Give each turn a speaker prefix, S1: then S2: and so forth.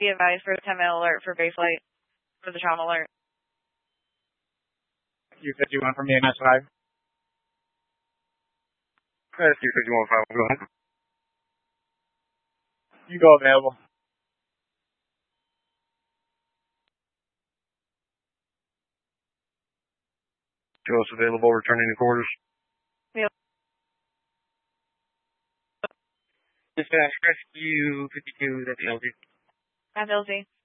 S1: Be advised for a 10-minute alert for base flight for the trauma alert.
S2: U-51 from EMS 5.
S3: U-51 5, go ahead.
S2: You go available.
S3: Show us available, returning to quarters.
S1: Yep.
S4: Dispatch, rescue 52, that's LZ.
S1: That's LZ.